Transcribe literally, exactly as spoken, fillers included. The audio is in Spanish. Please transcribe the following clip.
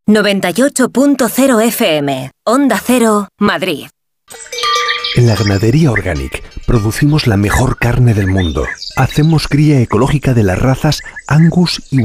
noventa y ocho punto cero F M, Onda Cero, Madrid. En la Ganadería Organic producimos la mejor carne del mundo. Hacemos cría ecológica de las razas Angus y